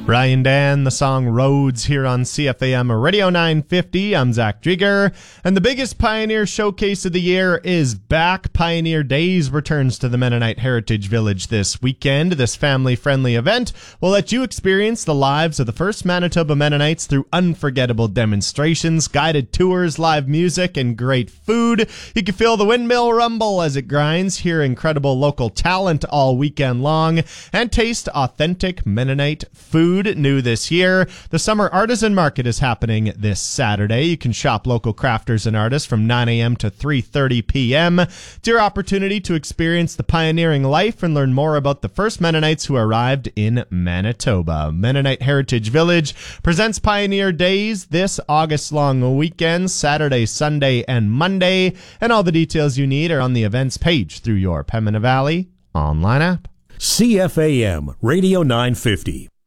Ryan Dan, the song Roads here on CFAM Radio 950. I'm Zach Drieger, and the biggest Pioneer showcase of the year is back. Pioneer Days returns to the Mennonite Heritage Village this weekend. This family-friendly event will let you experience the lives of the first Manitoba Mennonites through unforgettable demonstrations, guided tours, live music, and great food. You can feel the windmill rumble as it grinds, hear incredible local talent all weekend long, and taste authentic Mennonite food. New this year, the Summer Artisan Market is happening this Saturday. You can shop local crafters and artists from 9 a.m. to 3:30 p.m. It's your opportunity to experience the pioneering life and learn more about the first Mennonites who arrived in Manitoba. Mennonite Heritage Village presents Pioneer Days this August-long weekend, Saturday, Sunday, and Monday. And all the details you need are on the events page through your Pembina Valley online app. CFAM Radio 950.